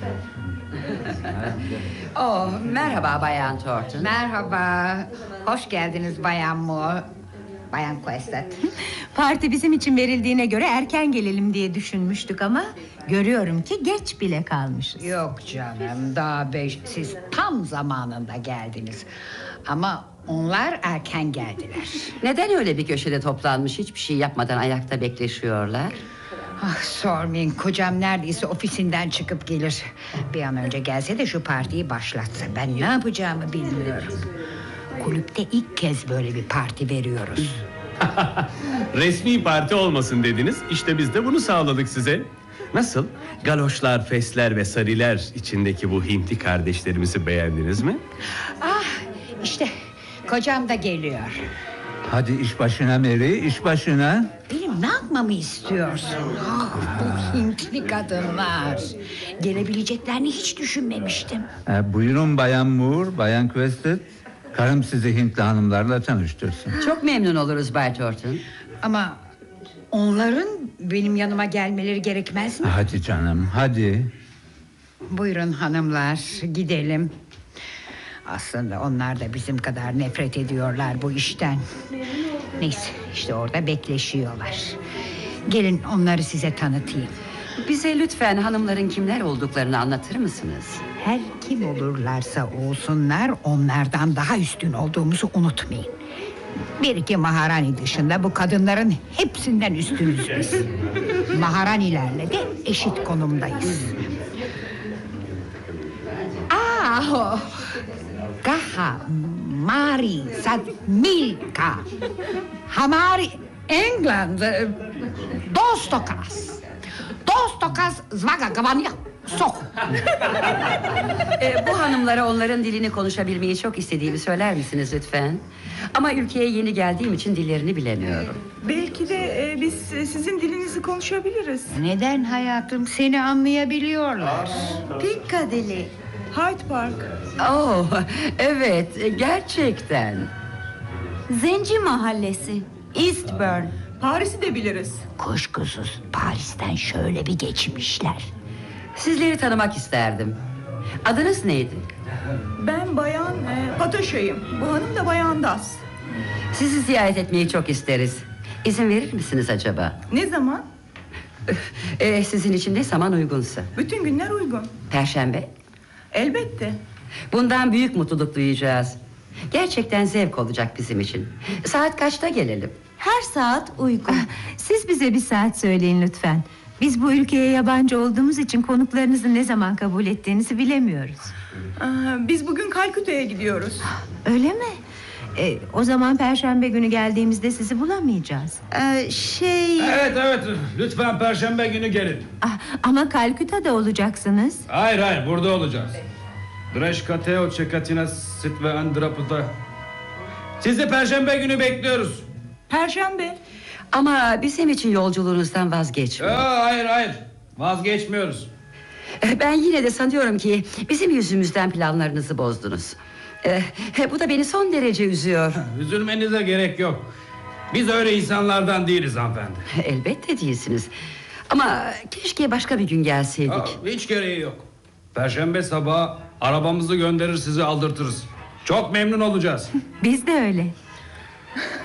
Oh, merhaba Bayan Thornton. Merhaba. Hoş geldiniz Bayan Moore. Bayan Quested. Parti bizim için verildiğine göre erken gelelim diye düşünmüştük ama görüyorum ki geç bile kalmışız. Yok canım, daha 5. Siz tam zamanında geldiniz. Ama onlar erken geldiler. Neden öyle bir köşede toplanmış, hiçbir şey yapmadan ayakta bekleşiyorlar? Ah, sormayın, kocam neredeyse ofisinden çıkıp gelir. Bir an önce gelse de şu partiyi başlatsa. Ben ne yapacağımı bilmiyorum. Kulüpte ilk kez böyle bir parti veriyoruz. Resmi parti olmasın dediniz. İşte biz de bunu sağladık size. Nasıl? Galoşlar, fesler ve sariler içindeki bu Hintli kardeşlerimizi beğendiniz mi? Ah, işte kocam da geliyor. Hadi iş başına Mary, iş başına. Benim ne yapmamı istiyorsun? Ah, bu Hintli kadınlar. Gelebileceklerini hiç düşünmemiştim. Buyurun Bayan Moore, Bayan Quested. Karım sizi Hintli hanımlarla tanıştırsın. Çok memnun oluruz Bay Thornton. Ama onların benim yanıma gelmeleri gerekmez mi? Hadi canım, hadi. Buyurun hanımlar, gidelim. Aslında onlar da bizim kadar nefret ediyorlar bu işten. Neyse, işte orada bekleşiyorlar. Gelin onları size tanıtayım. Bize lütfen hanımların kimler olduklarını anlatır mısınız? Her kim olurlarsa olsunlar onlardan daha üstün olduğumuzu unutmayın. Bir iki maharani dışında bu kadınların hepsinden üstünüz biz. Maharanilerle de eşit konumdayız. Ah, Kaha, Mari, Sad, Milka, Hamari, England, Dostokas, Dostokas, Zvaga, Gavanya, Sok. Bu hanımlara onların dilini konuşabilmeyi çok istediğimi söyler misiniz lütfen? Ama ülkeye yeni geldiğim için dillerini bilemiyorum. Belki de biz sizin dilinizi konuşabiliriz. Neden hayatım, seni anlayabiliyorlar. Piccadilly. Hyde Park. Oh, evet, gerçekten. Zenci Mahallesi. Eastbourne. Paris'i de biliriz. Kuşkusuz Paris'ten şöyle bir geçmişler. Sizleri tanımak isterdim. Adınız neydi? Ben Bayan Patoşa'yım. Bu hanım da Bayan Das. Sizi ziyaret etmeyi çok isteriz. İzin verir misiniz acaba? Ne zaman? Sizin için ne zaman uygunsa. Bütün günler uygun. Perşembe. Elbette. Bundan büyük mutluluk duyacağız. Gerçekten zevk olacak bizim için. Saat kaçta gelelim? Her saat uygun. Siz bize bir saat söyleyin lütfen. Biz bu ülkeye yabancı olduğumuz için konuklarınızı ne zaman kabul ettiğinizi bilemiyoruz. Biz bugün Kalküta'ya gidiyoruz. Öyle mi? O zaman Perşembe günü geldiğimizde sizi bulamayacağız. Evet lütfen Perşembe günü gelin. Ama Kalküta'da olacaksınız. Hayır burada olacağız. Dreşkateo çekatina sit ve andraputa. Sizi Perşembe günü bekliyoruz. Perşembe. Ama bizim için yolculuğunuzdan vazgeçmeyin. Hayır vazgeçmiyoruz. Ben yine de sanıyorum ki bizim yüzümüzden planlarınızı bozdunuz. Bu da beni son derece üzüyor. Üzülmenize gerek yok. Biz öyle insanlardan değiliz hanımefendi. Elbette değilsiniz. Ama keşke başka bir gün gelseydik. Hiç gereği yok. Perşembe sabahı arabamızı gönderir sizi aldırtırız. Çok memnun olacağız. Biz de öyle.